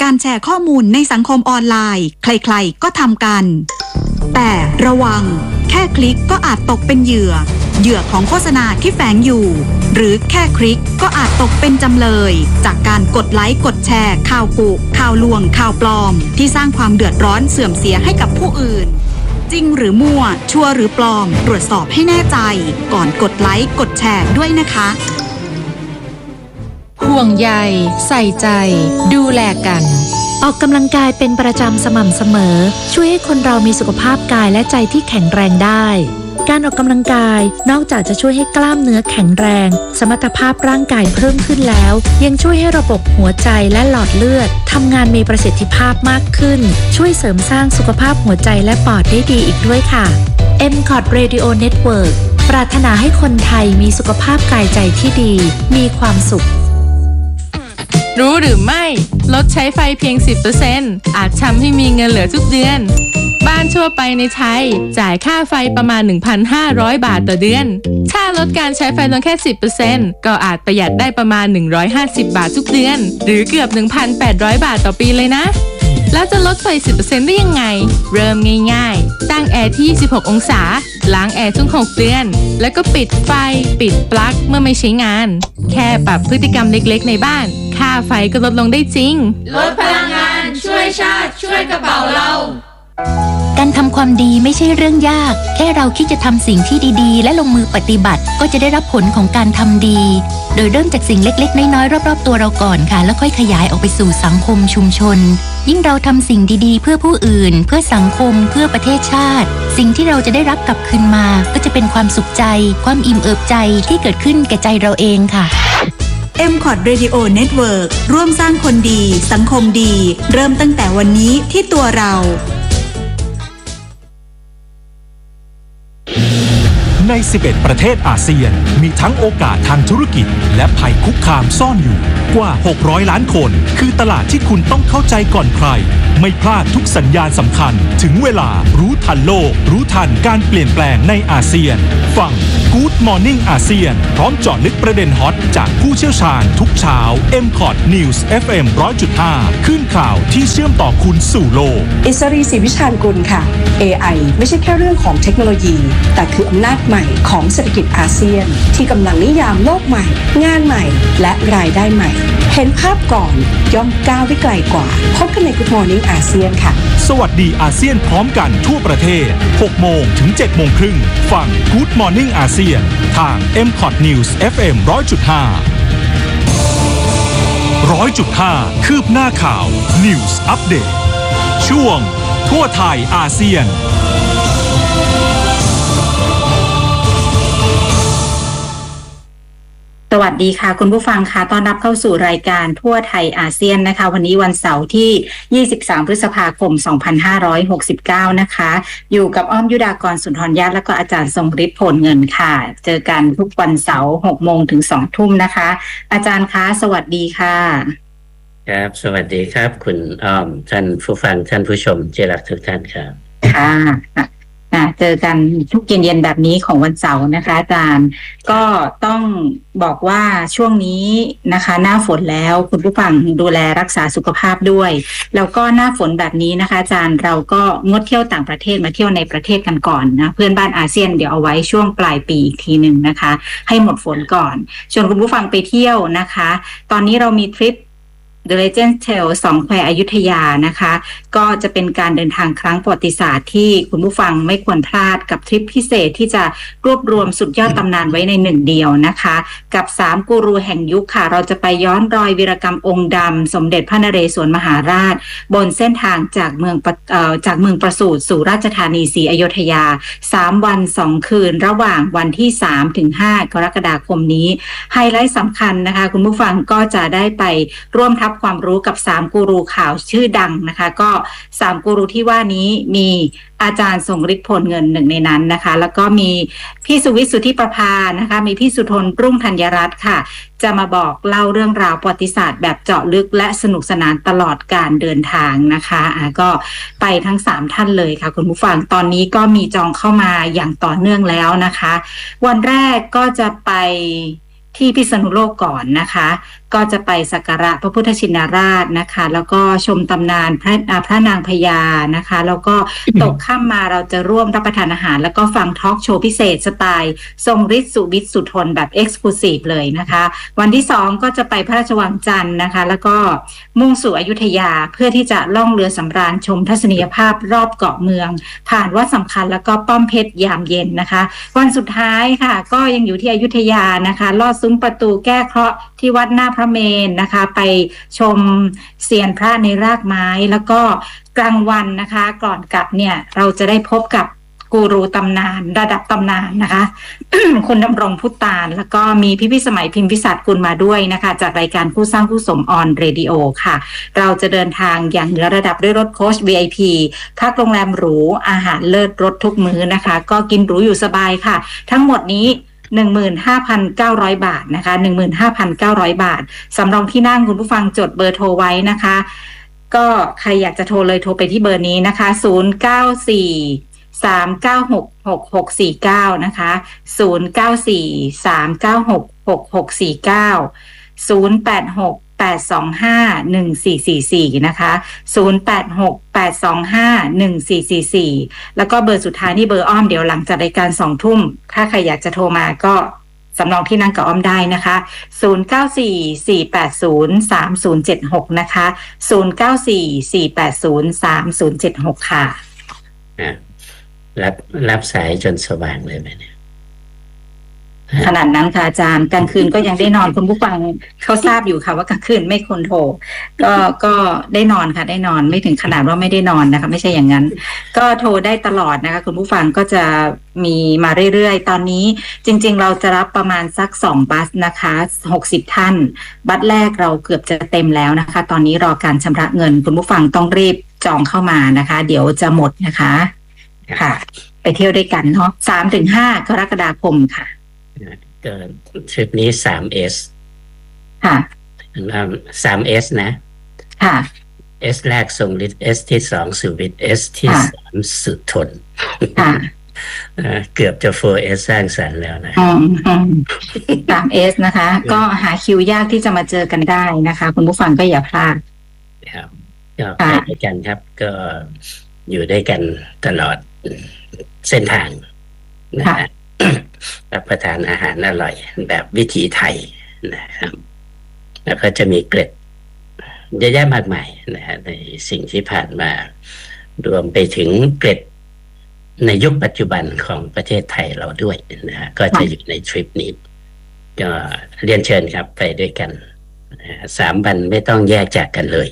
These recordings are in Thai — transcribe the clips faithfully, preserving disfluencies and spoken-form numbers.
การแชร์ข้อมูลในสังคมออนไลน์ใครๆก็ทำกันแต่ระวังแค่คลิกก็อาจตกเป็นเหยื่อเหยื่อของโฆษณาที่แฝงอยู่หรือแค่คลิกก็อาจตกเป็นจำเลยจากการกดไลค์กดแชร์ข่าวกุข่าวลวงข่าวปลอมที่สร้างความเดือดร้อนเสื่อมเสียให้กับผู้อื่นจริงหรือมั่วชัวร์หรือปลอมตรวจสอบให้แน่ใจก่อนกดไลค์กดแชร์ด้วยนะคะห่วงใยใส่ใจดูแลกันออกกำลังกายเป็นประจำสม่ำเสมอช่วยให้คนเรามีสุขภาพกายและใจที่แข็งแรงได้การออกกำลังกายนอกจากจะช่วยให้กล้ามเนื้อแข็งแรงสมรรถภาพร่างกายเพิ่มขึ้นแล้วยังช่วยให้ระบบหัวใจและหลอดเลือดทำงานมีประสิทธิภาพมากขึ้นช่วยเสริมสร้างสุขภาพหัวใจและปอดได้ดีอีกด้วยค่ะ เอ็ม คอท Radio Network ปรารถนาให้คนไทยมีสุขภาพกายใจที่ดีมีความสุขรู้หรือไม่ลดใช้ไฟเพียง สิบเปอร์เซ็นต์ อาจทำให้มีเงินเหลือทุกเดือนบ้านทั่วไปในไทยจ่ายค่าไฟประมาณ หนึ่งพันห้าร้อย บาทต่อเดือนถ้าลดการใช้ไฟลงแค่ สิบเปอร์เซ็นต์ ก็อาจประหยัดได้ประมาณ หนึ่งร้อยห้าสิบ บาททุกเดือนหรือเกือบ หนึ่งพันแปดร้อย บาทต่อปีเลยนะแล้วจะลดไฟ สิบเปอร์เซ็นต์ ได้ยังไงเริ่มง่ายๆตั้งแอร์ที่ยี่สิบหกองศาล้างแอร์ทุกหกเดือนแล้วก็ปิดไฟปิดปลั๊กเมื่อไม่ใช้งานแค่ปรับพฤติกรรมเล็กๆในบ้านค่าไฟก็ลดลงได้จริงลดพลังงานช่วยชาติช่วยกระเป๋าเราการทำความดีไม่ใช่เรื่องยากแค่เราคิดจะทำสิ่งที่ดีๆและลงมือปฏิบัติก็จะได้รับผลของการทำดีโดยเริ่มจากสิ่งเล็กๆน้อยๆรอบๆตัวเราก่อนค่ะแล้วค่อยขยายออกไปสู่สังคมชุมชนยิ่งเราทำสิ่งดีๆเพื่อผู้อื่นเพื่อสังคมเพื่อประเทศชาติสิ่งที่เราจะได้รับกลับคืนมาก็จะเป็นความสุขใจความอิ่มเอิบใจที่เกิดขึ้นแก่ใจเราเองค่ะเอ็ม คอท Radio Network ร่วมสร้างคนดีสังคมดีเริ่มตั้งแต่วันนี้ที่ตัวเราในสิบเอ็ดประเทศอาเซียนมีทั้งโอกาสทางธุรกิจและภัยคุกคามซ่อนอยู่กว่าหกร้อยล้านคนคือตลาดที่คุณต้องเข้าใจก่อนใครไม่พลาดทุกสัญญาณสำคัญถึงเวลารู้ทันโลกรู้ทันการเปลี่ยนแปลงในอาเซียนฟัง Good Morning อาเซียนพร้อมเจาะลึกประเด็นฮอตจากผู้เชี่ยวชาญทุกเช้า เอ็ม คอท News เอฟ เอ็ม หนึ่งร้อยจุดห้า ขึ้นข่าวที่เชื่อมต่อคุณสู่โลกอิสรีศรีวิชาญกุลค่ะ เอ ไอ ไม่ใช่แค่เรื่องของเทคโนโลยีแต่คืออำนาจใหม่ของเศรษฐกิจอาเซียนที่กำลังนิยามโลกใหม่งานใหม่และรายได้ใหม่เห็นภาพก่อนย่อมก้าวได้ไกลกว่าพบกันใน Good Morning อาเซียนค่ะสวัสดีอาเซียนพร้อมกันทั่วประเทศ หกโมงถึงเจ็ดโมงครึ่งฟัง Good Morning อาเซียนทาง เอ็ม คอท News เอฟ เอ็ม หนึ่งร้อยจุดห้า หนึ่งร้อยจุดห้า คืบหน้าข่าว News Update ช่วงทั่วไทยอาเซียนสวัสดีค่ะคุณผู้ฟังค่ะต้อนรับเข้าสู่รายการทั่วไทยอาเซียนนะคะวันนี้วันเสาร์ที่ยี่สิบสามพฤษภาคมสองพันห้าร้อยหกสิบเก้านะคะอยู่กับอ้อมยุดากรสุนทรญาติและก็อาจารย์ทรงฤทธิ์ผลเงินค่ะเจอกันทุกวันเสาร์หกโมงถึงสองทุ่มนะคะอาจารย์คะสวัสดีค่ะครับสวัสดีครับคุณอ้อมท่านผู้ฟังท่านผู้ชมที่รักทุกท่านครับค่ะเจอกันทุกเย็นๆแบบนี้ของวันเสาร์นะคะอาจารย์ก็ต้องบอกว่าช่วงนี้นะคะหน้าฝนแล้วคุณผู้ฟังดูแลรักษาสุขภาพด้วยแล้วก็หน้าฝนแบบนี้นะคะอาจารย์เราก็งดเที่ยวต่างประเทศมาเที่ยวในประเทศกันก่อนนะเพื่อนบ้านอาเซียนเดี๋ยวเอาไว้ช่วงปลายปีอีกทีหนึ่งนะคะให้หมดฝนก่อนชวนคุณผู้ฟังไปเที่ยวนะคะตอนนี้เรามีทริปThe Legend Tale สองแควอยุธยานะคะก็จะเป็นการเดินทางครั้งประวัติศาสตร์ที่คุณผู้ฟังไม่ควรพลาดกับทริปพิเศษที่จะรวบรวมสุดยอดตำนานไว้ในหนึ่งเดียวนะคะกับสามกูรูแห่งยุคค่ะเราจะไปย้อนรอยวีรกรรมองค์ดำสมเด็จพระนเรศวรมหาราชบนเส้นทางจากเมืองเอ่อจากเมืองประสูติสู่ราชธานีศรีอยุธยาสามวันสองคืนระหว่างวันที่สามถึงห้ากรกฎาคมนี้ไฮไลท์สำคัญนะคะคุณผู้ฟังก็จะได้ไปร่วมทับความรู้กับสามกูรูข่าวชื่อดังนะคะก็สามกูรูที่ว่านี้มีอาจารย์ทรงฤทธิ์ผลเงินหนึ่งในนั้นนะคะแล้วก็มีพี่สุวิทย์สุทธิประภานะคะมีพี่สุทนรุ่งธัญรัตน์ค่ะจะมาบอกเล่าเรื่องราวประวัติศาสตร์แบบเจาะลึกและสนุกสนานตลอดการเดินทางนะคะอ่าก็ไปทั้งสามท่านเลยค่ะคุณผู้ฟังตอนนี้ก็มีจองเข้ามาอย่างต่อเนื่องแล้วนะคะวันแรกก็จะไปที่พิษณุโลกก่อนนะคะก็จะไปสักการะพระพุทธชินราชนะคะแล้วก็ชมตำนานพระพระนางพญานะคะแล้วก็ตกค่ำมาเราจะร่วมรับประทานอาหารแล้วก็ฟังทอล์กโชว์พิเศษสไตล์ทรงฤทธิ์สุวิทย์สุทนแบบเอ็กซ์คลูซีฟเลยนะคะวันที่สองก็จะไปพระราชวังจันทร์นะคะแล้วก็มุ่งสู่อยุธยาเพื่อที่จะล่องเรือสำราญชมทัศนียภาพรอบเกาะเมืองผ่านวัดสำคัญแล้วก็ป้อมเพชรยามเย็นนะคะวันสุดท้ายค่ะก็ยังอยู่ที่อยุธยานะคะลอดซุ้มประตูแก้เคราะห์ที่วัดหน้าพระเมรุนะคะไปชมเซียนพระในรากไม้แล้วก็กลางวันนะคะก่อนกลับเนี่ยเราจะได้พบกับกูรูตำนานระดับตำนานนะคะ คุณดำรงพุตานแล้วก็มีพี่พิสมัยพิมพิศักดิ์กุลมาด้วยนะคะจากรายการคู่สร้างคู่สมออนเรดิโอค่ะเราจะเดินทางอย่างเหนือระดับด้วยรถโค้ช วี ไอ พี พักโรงแรมหรูอาหารเลิศรถทุกมื้อนะคะก็กินหรูอยู่สบายค่ะทั้งหมดนี้ หนึ่งหมื่นห้าพันเก้าร้อย บาทนะคะ หนึ่งหมื่นห้าพันเก้าร้อย บาทสำรองที่นั่งคุณผู้ฟังจดเบอร์โทรไว้นะคะก็ใครอยากจะโทรเลยโทรไปที่เบอร์นี้นะคะศูนย์ เก้า สี่ สาม เก้า หก หก หก สี่ เก้านะคะศูนย์ เก้า สี่ สาม เก้า หก หก หก สี่ เก้าศูนย์ แปด หก แปด สอง ห้า หนึ่ง สี่ สี่ สี่นะคะศูนย์ แปด หก แปด สอง ห้า หนึ่ง สี่ สี่ สี่แล้วก็เบอร์สุดท้ายนี่เบอร์อ้อมเดี๋ยวหลังจากรายการสองทุ่มถ้าใครอยากจะโทรมาก็สำรองที่นั่งกับอ้อมได้นะคะศูนย์ เก้า สี่ สี่ แปด ศูนย์ สาม ศูนย์ เจ็ด หกนะคะศูนย์ เก้า สี่ สี่ แปด ศูนย์ สาม ศูนย์ เจ็ด หกค่ะรับรับสายจนสว่างเลยไหมเนี่ยขนาดนั้นค่ะอาจารย์กลางคืนก็ยังได้นอนคุณผู้ฟังเขาทราบอยู่ค่ะว่ากลางคืนไม่ควรโทรก็ก็ได้นอนค่ะได้นอนไม่ถึงขนาดว่าไม่ได้นอนนะคะไม่ใช่อย่างนั้นก็โทรได้ตลอดนะคะคุณผู้ฟังก็จะมีมาเรื่อยๆตอนนี้จริงๆเราจะรับประมาณสักสองบัสนะคะหกสิบท่านบัสแรกเราเกือบจะเต็มแล้วนะคะตอนนี้รอการชำระเงินคุณผู้ฟังต้องรีบจองเข้ามานะคะเดี๋ยวจะหมดนะคะค่ะไปเที่ยวด้วยกันเนาะสามถึงห้ากรกฎาคมค่ะก็ทริปนี้ ทรี เอสค่ะทรี เอส นะค่ะ S แรกทรงฤทธิ์ S ที่สองสุวิทย์ S ที่สามสุทนค่ะเกือบจะ โฟร์ เอส สร้างสรรค์แล้วนะอืมอืม ทรี เอส นะคะก็หาคิวยากที่จะมาเจอกันได้นะคะคุณผู้ฟังก็อย่าพลาดครับก็ไปด้วยกันครับก็อยู่ด้วยกันตลอดเส้นทางนะฮะรับประทานอาหารอร่อยแบบวิถีไทยนะครับแล้วก็จะมีเกร็ดเยอะแยะมากมายนะฮะในสิ่งที่ผ่านมารวมไปถึงเกร็ดในยุคปัจจุบันของประเทศไทยเราด้วยนะฮะก็จะอยู่ในทริปนี้ก็เรียนเชิญครับไปด้วยกันสามวันไม่ต้องแยกจากกันเลย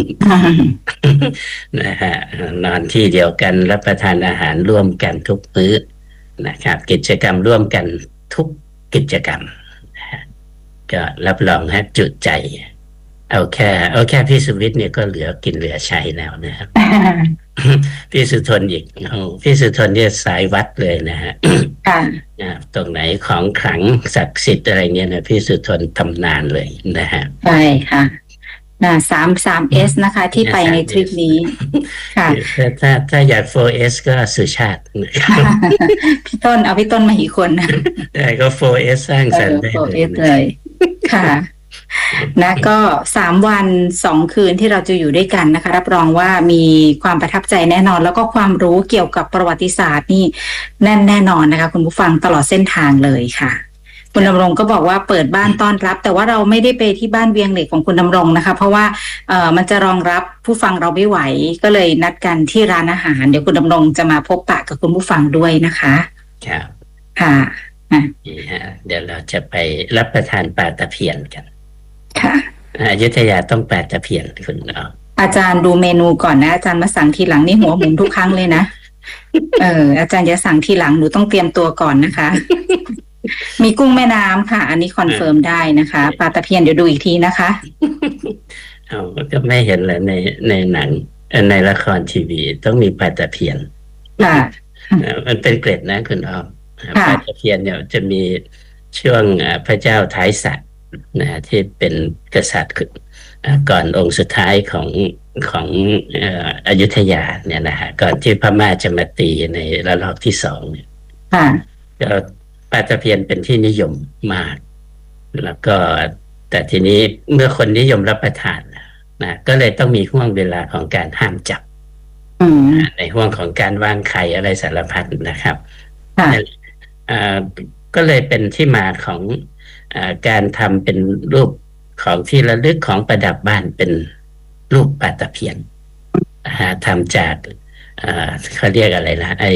นะฮะนอนที่เดียวกันรับประทานอาหารร่วมกันทุกมื้อนะครับกิจกรรมร่วมกันทุกกิจกรรมก็รับรองให้จุใจเอาแค่เอาแค่พี่สุวิทย์เนี่ยก็เหลือกินเหลือใช้แล้วนะครับ พี่สุทนอีกพี่สุทนเนี่ยสายวัดเลยนะฮะ ตรงไหนของขลังศักดิ์สิทธิ์อะไรเงี้ยนะพี่สุทนทำนานเลยนะฮะใช่ค่ะนะสามสามเอสนะคะที่ไปในทริปนี้ค่ะถ้าถ้าอยาก โฟร์ เอส ก็สุชาติพี่ต้นเอาพี่ต้นมาอีกคนนะได้ก็ โฟร์ เอส สร้างสรรค์ได้เลยค่ะนะก็สามวันสองคืนที่เราจะอยู่ด้วยกันนะคะรับรองว่ามีความประทับใจแน่นอนแล้วก็ความรู้เกี่ยวกับประวัติศาสตร์นี่แน่นแน่นอนนะคะคุณผู้ฟังตลอดเส้นทางเลยค่ะคุณดำรงก็บอกว่าเปิดบ้านต้อนรับแต่ว่าเราไม่ได้ไปที่บ้านเวียงเหล็กของคุณดำรงนะคะเพราะว่าเอ่อมันจะรองรับผู้ฟังเราไม่ไหวก็เลยนัดกันที่ร้านอาหารเดี๋ยวคุณดำรงจะมาพบปะกับคุณผู้ฟังด้วยนะคะครับค่ะนี่ฮะเดี๋ยวเราจะไปรับประทานปลาตะเพียนกันค่ะอยุธยาต้องปลาตะเพียนคุณเอาอาจารย์ดูเมนูก่อนนะอาจารย์มาสั่งทีหลังนี่หัวหมุนทุกครั้งเลยนะเอออาจารย์จะสั่งทีหลังหนูต้องเตรียมตัวก่อนนะคะมีกุ้งแม่น้ำค่ะอันนี้คอนเฟิร์มได้นะคะปลาตะเพียนเดี๋ยวดูอีกทีนะคะเอาก็ไม่เห็นเลยในในหนังในละครทีวีต้องมีปลาตะเพียนค่ะมันเป็นเกร็ดนะคุณอ้อมปลาตะเพียนเนี่ยจะมีช่วงพระเจ้าท้ายสระนะที่เป็นกษัตริย์ก่อนองค์สุดท้ายของของอยุธยาเนี่ยนะฮะก่อนที่พม่าจะมาตีในระลอกที่สองเนี่ยก็ปลาตะเพียนเป็นที่นิยมมากแล้วก็แต่ทีนี้เมื่อคนนิยมรับประทานนะก็เลยต้องมีห่วงเวลาของการห้ามจับในห่วงของการวางไข่อะไรสารพัดนะครับก็เลยเป็นที่มาของอาการทำเป็นรูปของที่ระลึกของประดับบ้านเป็นรูปปลาตะเพียนทำจากเขาเรียกอะไรนะไอ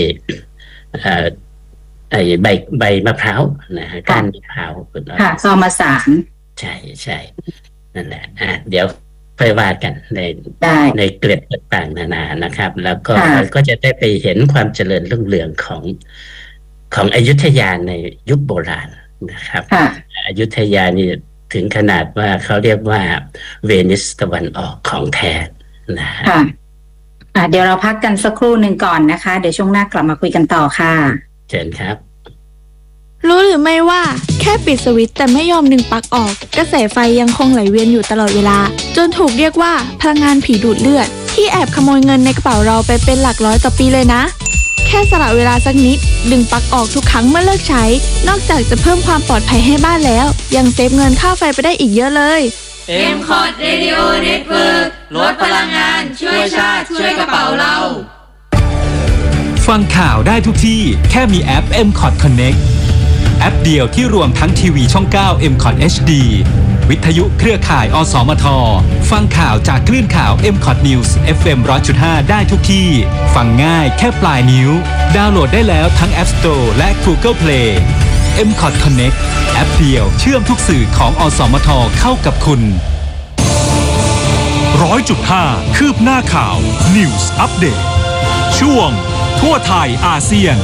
ไอใบใบมะพร้าวนะฮะก้านมะพร้าวค่ะซอมาสารใช่ใช่นั่นแหละอ่ะเดี๋ยวค่อยว่ากันในในเกล็ดต่างๆนานานะครับแล้วก็ก็จะได้ไปเห็นความเจริญรุ่งเรืองของของอยุธยาในยุคโบราณนะครับอยุธยานี่ถึงขนาดว่าเขาเรียกว่าเวนิสตะวันออกของแท้นะค่ะอ่ะเดี๋ยวเราพักกันสักครู่หนึ่งก่อนนะคะเดี๋ยวช่วงหน้ากลับมาคุยกันต่อค่ะเชิญครับรู้หรือไม่ว่าแค่ปิดสวิตช์แต่ไม่ยอมดึงปลั๊กออกกระแสไฟยังคงไหลเวียนอยู่ตลอดเวลาจนถูกเรียกว่าพลังงานผีดูดเลือดที่แอบขโมยเงินในกระเป๋าเราไปเป็นหลักร้อยต่อปีเลยนะแค่สละเวลาสักนิดดึงปลั๊กออกทุกครั้งเมื่อเลิกใช้นอกจากจะเพิ่มความปลอดภัยให้บ้านแล้วยังเซฟเงินค่าไฟไปได้อีกเยอะเลยเอ็ม คอร์ด Radio Network ลดพลังงานช่วยชาติช่วยกระเป๋าเราฟังข่าวได้ทุกที่แค่มีแอป เอ็ม คอร์ด Connect แอปเดียวที่รวมทั้งทีวีช่อง เก้า เอ็ม คอร์ด เอช ดี วิทยุเครือข่าย อสมท ฟังข่าวจากคลื่นข่าว เอ็ม คอร์ด News เอฟ เอ็ม หนึ่งร้อยจุดห้า ได้ทุกที่ฟังง่ายแค่ปลายนิ้วดาวน์โหลดได้แล้วทั้ง App Store และ Google Play เอ็ม คอร์ด Connect แอปเดียวเชื่อมทุกสื่อของอสมทเข้ากับคุณ หนึ่งร้อยจุดห้า คืบหน้าข่าว News Update ช่วงทั่วไทยอาเซียน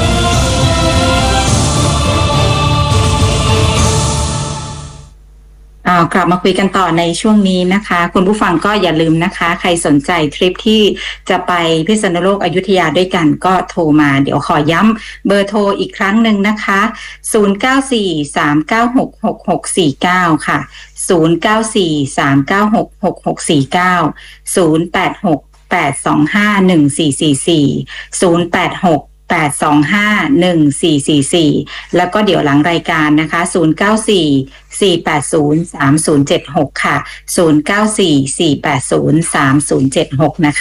อ่ากลับมาคุยกันต่อในช่วงนี้นะคะคุณผู้ฟังก็อย่าลืมนะคะใครสนใจทริปที่จะไปพิษณุโลกอยุธยาด้วยกันก็โทรมาเดี๋ยวขอย้ำเบอร์โทรอีกครั้งหนึ่งนะคะศูนย์ เก้า สี่ สาม เก้า หก หก หก สี่ เก้าค่ะศูนย์ เก้า สี่ สาม เก้า หก หก หก สี่ เก้า ศูนย์ แปด หก แปด สอง ห้า หนึ่ง สี่ สี่ สี่ ศูนย์ แปด หก แปด สอง ห้า หนึ่ง สี่ สี่ สี่แล้วก็เดี๋ยวหลังรายการนะคะศูนย์ เก้า สี่ สี่ แปด ศูนย์ สาม ศูนย์ เจ็ด หกค่ะศูนย์ เก้า สี่ สี่ แปด ศูนย์ สาม ศูนย์ เจ็ด หกนะคะ